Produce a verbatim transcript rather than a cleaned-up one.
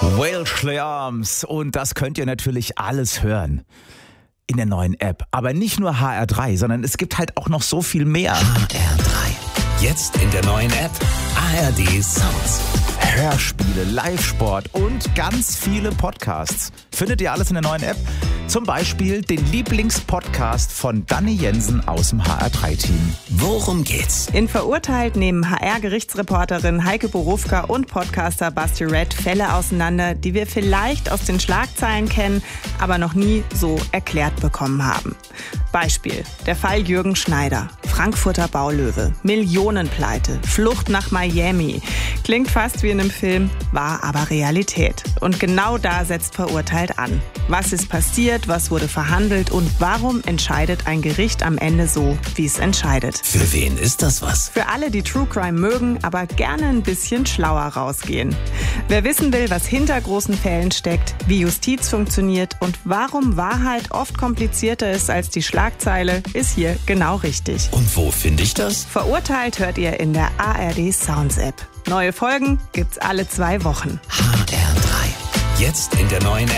Welshly Arms. Und das könnt ihr natürlich alles hören in der neuen App. Aber nicht nur H R drei, sondern es gibt halt auch noch so viel mehr. H R drei. Jetzt in der neuen App A R D Sounds. Hörspiele, Live-Sport und ganz viele Podcasts. Findet ihr alles in der neuen App? Zum Beispiel den Lieblingspodcast von Dani Jensen aus dem H R drei Team. Worum geht's? In Verurteilt nehmen H R-Gerichtsreporterin Heike Borufka und Podcaster Basti Red Fälle auseinander, die wir vielleicht aus den Schlagzeilen kennen, aber noch nie so erklärt bekommen haben. Beispiel: der Fall Jürgen Schneider, Frankfurter Baulöwe, Millionenpleite, Flucht nach Miami. Klingt fast wie in einem Film, war aber Realität. Und genau da setzt Verurteilt an. Was ist passiert, was wurde verhandelt und warum entscheidet ein Gericht am Ende so, wie es entscheidet? Für wen ist das was? Für alle, die True Crime mögen, aber gerne ein bisschen schlauer rausgehen. Wer wissen will, was hinter großen Fällen steckt, wie Justiz funktioniert und warum Wahrheit oft komplizierter ist als die Schlagzeile, ist hier genau richtig. Und wo finde ich das? Verurteilt hört ihr in der A R D Sounds App. Neue Folgen gibt's alle zwei Wochen. H R drei. Jetzt in der neuen App.